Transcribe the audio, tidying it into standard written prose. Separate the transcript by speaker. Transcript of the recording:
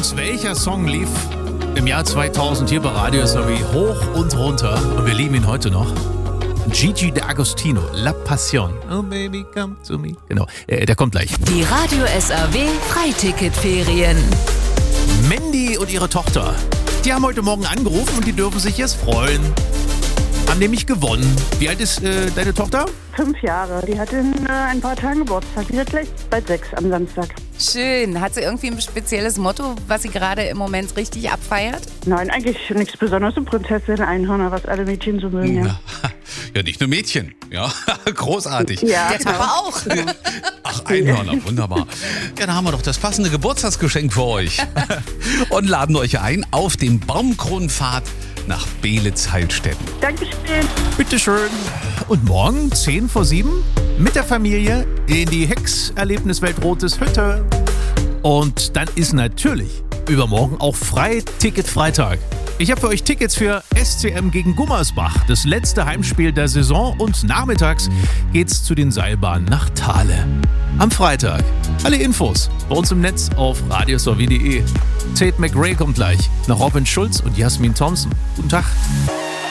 Speaker 1: Jungs, welcher Song lief im Jahr 2000 hier bei Radio SAW hoch und runter? Und wir lieben ihn heute noch. Gigi D'Agostino, La Passion. Oh baby, come to me. Genau, der kommt gleich.
Speaker 2: Die Radio SAW Freiticketferien.
Speaker 1: Mandy und ihre Tochter, die haben heute Morgen angerufen und die dürfen sich jetzt freuen. Haben nämlich gewonnen. Wie alt ist deine Tochter?
Speaker 3: 5 Jahre. Die hat in ein paar Tagen Geburtstag. Die wird gleich bald 6 am Samstag.
Speaker 2: Schön. Hat sie irgendwie ein spezielles Motto, was sie gerade im Moment richtig abfeiert?
Speaker 3: Nein, eigentlich nichts Besonderes. So Prinzessin, Einhörner, was alle Mädchen so mögen. Ja,
Speaker 4: Ja, nicht nur Mädchen. Ja, großartig.
Speaker 3: ja
Speaker 2: Der Papa auch.
Speaker 4: Ach, Einhörner, wunderbar. Ja, dann haben wir doch das passende Geburtstagsgeschenk für euch. Und laden euch ein auf den Baumkronenpfad nach Beelitz-Heilstätten.
Speaker 3: Dankeschön.
Speaker 1: Bitteschön. Und morgen, 10 vor 7, mit der Familie in die Hex-Erlebniswelt Rotes Hütte. Und dann ist natürlich übermorgen auch Freiticket-Freitag. Ich habe für euch Tickets für SCM gegen Gummersbach, das letzte Heimspiel der Saison. Und nachmittags geht's zu den Seilbahnen nach Thale. Am Freitag. Alle Infos bei uns im Netz auf radiosw.de. Tate McRae kommt gleich, nach Robin Schulz und Jasmin Thompson. Guten Tag.